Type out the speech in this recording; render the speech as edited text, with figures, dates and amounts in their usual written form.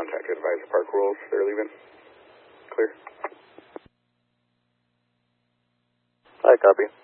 contact. Advise the park rules. They're leaving. Clear. Hi, copy.